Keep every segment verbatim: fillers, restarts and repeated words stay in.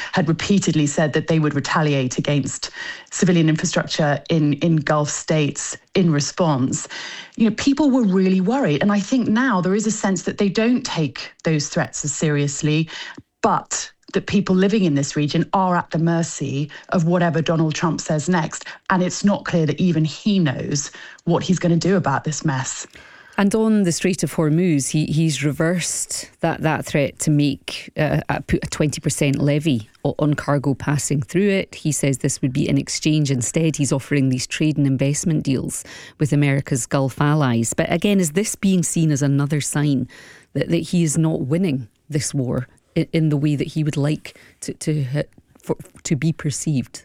had repeatedly said that they would retaliate against civilian infrastructure in, in Gulf states in response. You know, people were really worried. And I think now there is a sense that they don't take those threats as seriously, but that people living in this region are at the mercy of whatever Donald Trump says next. And it's not clear that even he knows what he's going to do about this mess. And on the Strait of Hormuz, he, he's reversed that, that threat to make uh, a, put a twenty percent levy on cargo passing through it. He says this would be in exchange. Instead, he's offering these trade and investment deals with America's Gulf allies. But again, is this being seen as another sign that, that he is not winning this war in, in the way that he would like to, to, for, to be perceived?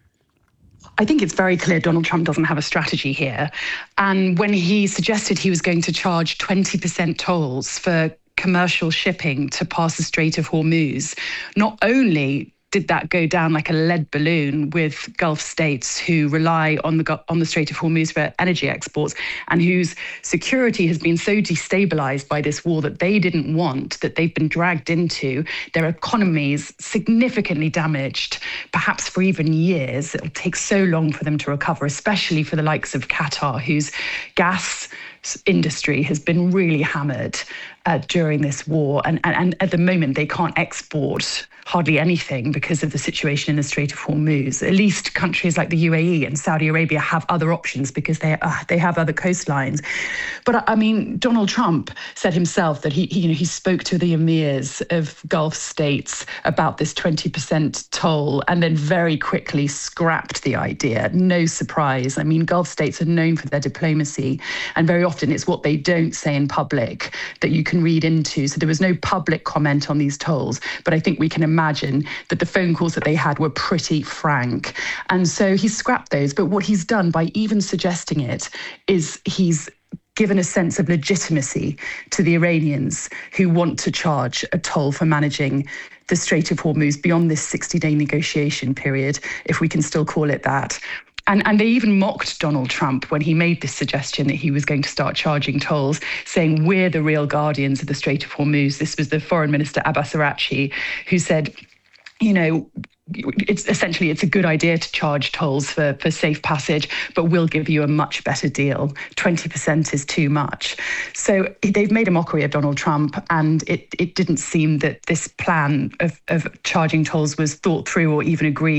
I think it's very clear Donald Trump doesn't have a strategy here. And when he suggested he was going to charge twenty percent tolls for commercial shipping to pass the Strait of Hormuz, not only did that go down like a lead balloon with Gulf states who rely on the on the Strait of Hormuz for energy exports and whose security has been so destabilized by this war that they didn't want, that they've been dragged into, their economies significantly damaged, perhaps for even years. It'll take so long for them to recover, especially for the likes of Qatar, whose gas industry has been really hammered uh, during this war. And, and, and at the moment, they can't export hardly anything because of the situation in the Strait of Hormuz. At least countries like the U A E and Saudi Arabia have other options because they uh, they have other coastlines. But I mean, Donald Trump said himself that he, he you know he spoke to the emirs of Gulf states about this twenty percent toll and then very quickly scrapped the idea. No surprise. I mean, Gulf states are known for their diplomacy, and very often it's what they don't say in public that you can read into. So there was no public comment on these tolls, but I think we can imagine imagine that the phone calls that they had were pretty frank. And so he scrapped those. But what he's done by even suggesting it is he's given a sense of legitimacy to the Iranians who want to charge a toll for managing the Strait of Hormuz beyond this sixty-day negotiation period, if we can still call it that. And, and they even mocked Donald Trump when he made this suggestion that he was going to start charging tolls, saying we're the real guardians of the Strait of Hormuz. This was the Foreign Minister Abbas Araghchi, who said, you know, it's essentially it's a good idea to charge tolls for, for safe passage, but we'll give you a much better deal. twenty percent is too much. So they've made a mockery of Donald Trump, and it, it didn't seem that this plan of, of charging tolls was thought through or even agreed